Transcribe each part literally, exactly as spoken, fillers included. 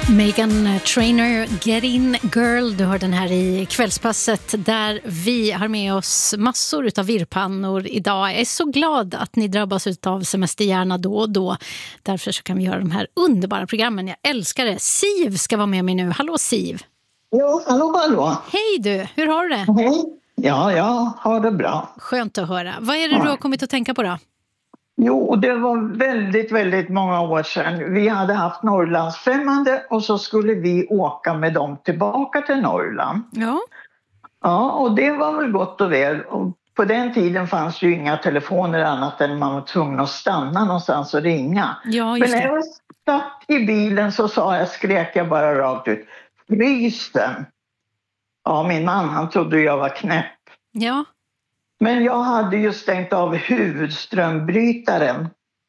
Meghan Trainor, Get In Girl. Du hör den här i kvällspasset där vi har med oss massor av virrpannor idag. Jag är så glad att ni drabbas av semesterhjärna då och då. Därför så kan vi göra de här underbara programmen. Jag älskar det. Siv ska vara med mig nu. Hallå Siv. Ja, hallå, hallå. Hej du, hur har du det? Hej. Ja, jag har det bra. Skönt att höra. Vad är det Ja. du har kommit att tänka på då? Jo, det var väldigt, väldigt många år sedan. Vi hade haft Norrlandsfrämmande och så skulle vi åka med dem tillbaka till Norrland. Ja. Ja, och det var väl gott och väl. Och på den tiden fanns ju inga telefoner annat än man var tvungen att stanna någonstans och ringa. Ja, Men just när det. jag satt i bilen så sa jag, skrek jag bara rakt ut, frys den. Ja, min man han trodde jag var knäpp. Ja. Men jag hade ju stängt av huvudströmbrytaren.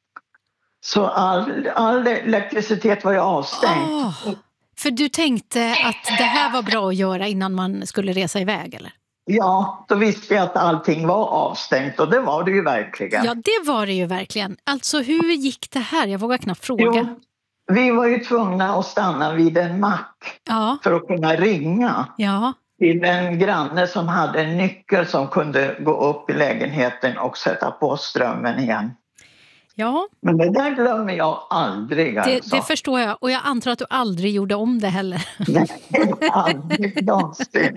Så all, all elektricitet var ju avstängt. Åh, för du tänkte att det här var bra att göra innan man skulle resa iväg, eller? Ja, då visste jag att allting var avstängt och det var det ju verkligen. Ja, det var det ju verkligen. Alltså, hur gick det här? Jag vågar knappt fråga. Jo, vi var ju tvungna att stanna vid en mack Ja, för att kunna ringa ja. till en granne som hade en nyckel som kunde gå upp i lägenheten och sätta på strömmen igen. Ja, Men det där glömmer jag aldrig det, alltså. det förstår jag. Och jag antar att du aldrig gjorde om det heller. Nej, aldrig någonsin.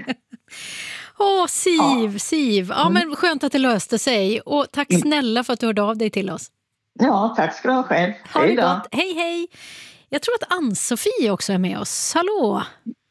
Åh, Siv, Ja. Siv. Ja, men skönt att det löste sig. Och tack snälla för att du hörde av dig till oss. Ja, tack ska du ha själv. Ha det Hej då. gott. Hej, hej. Jag tror att Ann-Sofie också är med oss. Hallå.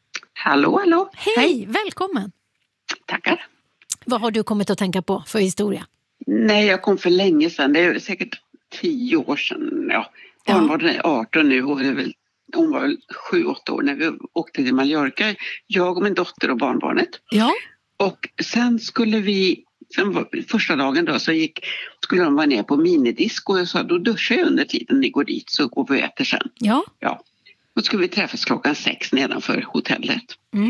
Hallå, hallå. Hej, välkommen. Tackar. Vad har du kommit att tänka på för historia? Nej, jag kom för länge sedan. Det är säkert tio år sedan. Ja, barnbarnen är arton nu och det är väl, hon var väl sju, åtta år när vi åkte till Mallorca. Jag och min dotter och barnbarnet. Ja. Och sen skulle vi, sen var, första dagen då så gick, skulle de vara ner på minidisco och jag sa då duschar jag under tiden ni går dit så går vi och äter sen. Ja. Ja. Då skulle vi träffas klockan sex nedanför hotellet. Mm.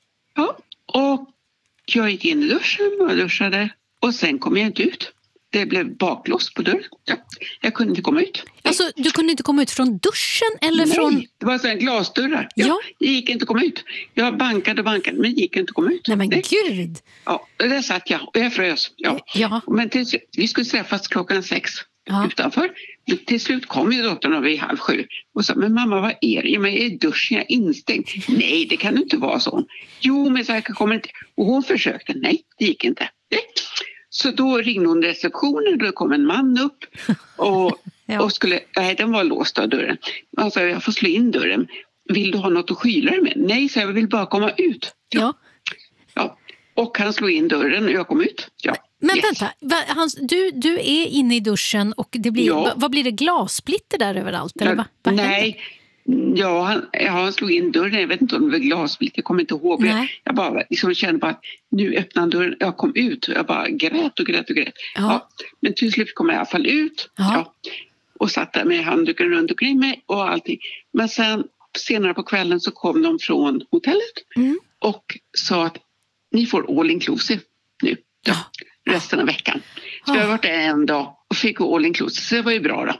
Ja, och jag gick in i duschen och duschade och sen kom jag inte ut. Det blev baklås på dörren. Ja, jag kunde inte komma ut. Alltså, du kunde inte komma ut från duschen eller Nej, från... det var så här glasdörrar. Ja, Ja. Jag gick inte att komma ut. Jag bankade och bankade men gick inte att komma ut. Nej, men Nej. gud. Ja, där satt jag och jag frös. Ja. Ja. Men till, vi skulle träffas klockan sex Ja. utanför. Men till slut kom ju dottern vid halv sju och sa, men mamma vad är det? Men jag är i duschen, jag är instängd. Nej, det kan inte vara så. Jo, men så här kommer inte. Och hon försökte. Nej, det gick inte. Nej. Så då ringde hon receptionen, då kom en man upp och, Ja. och skulle, nej den var låst av dörren. Han sa, jag får slå in dörren. Vill du ha något att skyla dig med? Nej, så jag vill bara komma ut. Ja. Ja. Och han slog in dörren och jag kom ut. Ja. Men Yes. vänta, va, Hans, du, du är inne i duschen och det blir, Ja. va, vad blir det, glassplitter där överallt? Eller va, vad händer? Nej, ja han, ja, han slog in dörren. Jag vet inte om det var glasplitter, jag kommer inte ihåg. Nej. Jag, jag bara liksom kände bara att nu öppnade dörren. Jag kom ut och jag bara grät och grät och grät. Ja. Ja. Men till slut kom jag i alla fall ut. Ja. Ja. Och satt där med handduken runt omkring mig och allting. Men sen senare på kvällen så kom de från hotellet Mm. och sa att ni får all inclusive nu. Ja. Resten av veckan. Så jag har varit där en dag och fick all inclusive. Så det var ju bra då.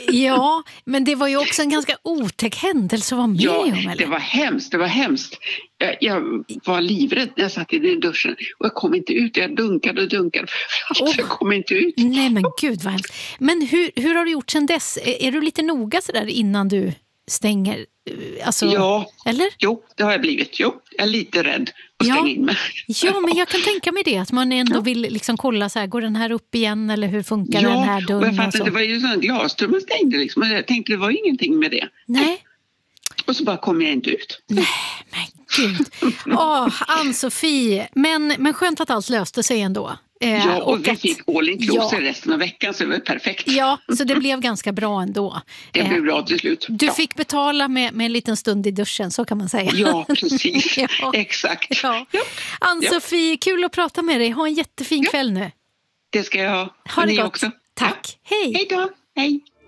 Ja, men det var ju också en ganska otäck händelse att vara med Ja, om, eller? det var hemskt, det var hemskt. Jag, jag var livrädd när jag satt i den duschen och jag kom inte ut. Jag dunkade och dunkade. Oh. Jag kom inte ut. Nej, men gud vad hemskt. Men hur, hur har du gjort sen dess? Är, är du lite noga sådär innan du stänger? Alltså, Ja, eller? jo, det har jag blivit. Jo, jag är lite rädd att Ja. stänga in mig. Ja, men jag kan tänka mig det. Att man ändå Ja. vill liksom kolla så här, går den här upp igen eller hur funkar Ja, den här och dörren? jag Och fattade, så? det var ju sån glasdörr man stängde liksom. Och jag tänkte det var ingenting med det. Nej. Och så bara kom jag inte ut. Nej, men gud. Åh, Ann-Sofie. Men, men skönt att allt löste sig ändå. Eh, Ja, och, vi att- fick all inclusive Ja. resten av veckan så det var perfekt. Ja, så det blev ganska bra ändå. Det Eh, blev bra till slut. Du ja. fick betala med, med en liten stund i duschen, så kan man säga. Ja, precis. Ja. Exakt. Ja. Ja. Ann-Sofie, kul att prata med dig. Ha en jättefin Ja. kväll nu. Det ska jag ha. Ha Och det ni gott. också. Tack. Hej. Hej då. Hej.